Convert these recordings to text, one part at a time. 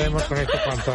acabemos con esto cuanto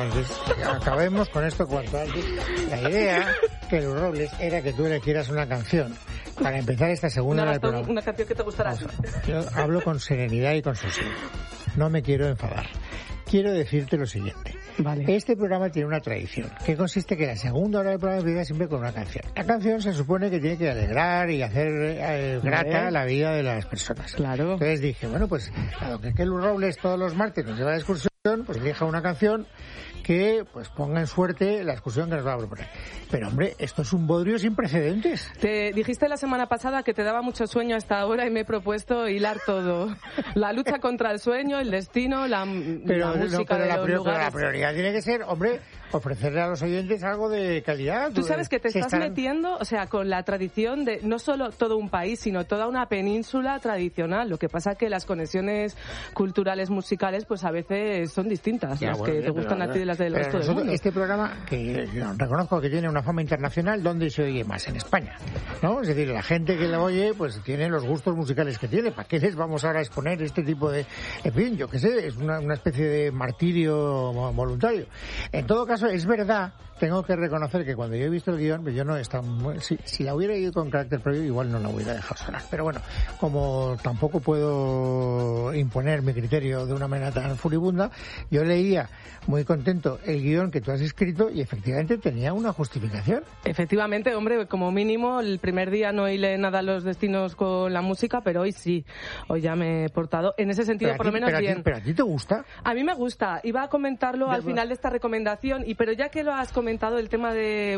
antes. La idea que Luz Robles era que tú elegieras una canción para empezar esta segunda hora del programa. Una canción que te gustará. Yo hablo con serenidad y con sosiego. No me quiero enfadar. Quiero decirte lo siguiente. Vale. Este programa tiene una tradición, que consiste que la segunda hora del programa empieza siempre con una canción. La canción se supone que tiene que alegrar y hacer grata la vida de las personas. Claro. Entonces dije, bueno, pues dado que Luz Robles todos los martes nos lleva de excursión, pues elija una canción que pues ponga en suerte la excursión que nos va a proponer. Pero hombre, esto es un bodrio sin precedentes. Te dijiste la semana pasada que te daba mucho sueño a esta hora y me he propuesto hilar todo. La lucha contra el sueño, el destino, la música de los lugares. Pero la prioridad tiene que ser, hombre, ofrecerle a los oyentes algo de calidad. Tú sabes que te estás metiendo, o sea, con la tradición de no solo todo un país, sino toda una península tradicional. Lo que pasa que las conexiones culturales, musicales, pues a veces son distintas. Las que te gustan a ti de las del resto del mundo. Este programa, que reconozco que tiene una fama internacional, ¿dónde se oye más? En España, ¿no? Es decir, la gente que lo oye, pues tiene los gustos musicales que tiene. ¿Para qué les vamos ahora a exponer este tipo de... En fin, yo qué sé, es una especie de martirio voluntario. En todo caso, es verdad, tengo que reconocer que cuando yo he visto el guión, pues yo no estaba si la hubiera ido con carácter previo, igual no la hubiera dejado sonar. Pero bueno, como tampoco puedo imponer mi criterio de una manera tan furibunda, yo leía muy contento el guión que tú has escrito y efectivamente tenía una justificación. Efectivamente, hombre, como mínimo el primer día no hilé nada los destinos con la música, pero hoy sí, hoy ya me he portado en ese sentido por lo menos bien. ¿Pero a ti te gusta? A mí me gusta, iba a comentarlo al final de esta recomendación, pero ya que lo has comentado, el tema de